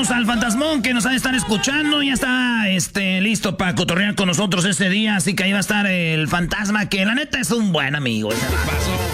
Saludos al fantasmón que nos ha de estar escuchando. Ya está listo para cotorrear con nosotros ese día. Así que ahí va a estar el fantasma, que la neta es un buen amigo. ¿Qué pasó?